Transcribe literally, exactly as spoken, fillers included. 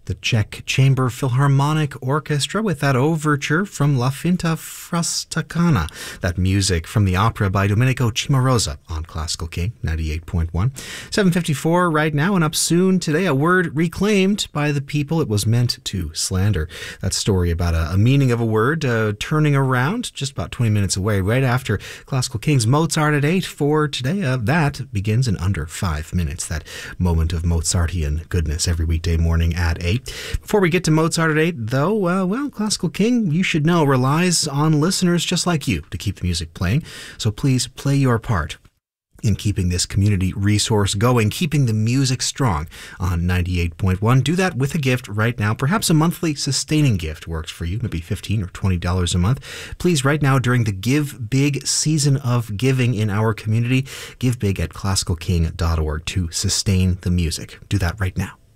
the Czech Chamber Philharmonic Orchestra with that overture from La Finta Frastakana, that music from the opera by Domenico Cimarosa on Classical King ninety-eight point one. seven fifty-four right now, and up soon today, a word reclaimed by the people it was meant to slander. That story about a, a meaning of a word uh, turning around just about twenty minutes away, right after Classical King's Mozart at eight for today. Uh, that begins in under five minutes, that moment of Mozartian goodness every weekday morning at eight. Before we get to Mozart at eight, though, uh, well, Classical King, you should know, relies on listeners just like you to keep the music playing. So please play your part in keeping this community resource going, keeping the music strong on ninety-eight point one. Do that with a gift right now. Perhaps a monthly sustaining gift works for you, maybe fifteen dollars or twenty dollars a month. Please, right now, during the Give Big season of giving in our community, give big at classical king dot org to sustain the music. Do that right now.